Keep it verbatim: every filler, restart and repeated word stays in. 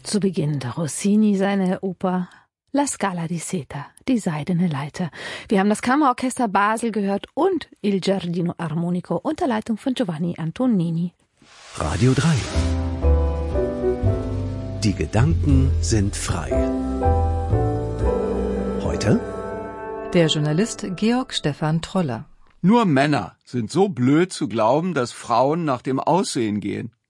Zu Beginn Rossini seine Oper La Scala di Seta, die seidene Leiter. Wir haben das Kammerorchester Basel gehört und Il Giardino Armonico unter Leitung von Giovanni Antonini. Radio drei. Die Gedanken sind frei. Heute der Journalist Georg Stefan Troller. Nur Männer sind so blöd zu glauben, dass Frauen nach dem Aussehen gehen.